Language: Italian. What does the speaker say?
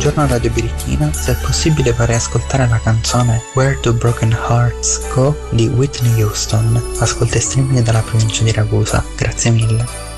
Buongiorno Radio Birichina, se è possibile farei ascoltare la canzone Where Do Broken Hearts Go di Whitney Houston. Ascolta e streaming dalla provincia di Ragusa. Grazie mille.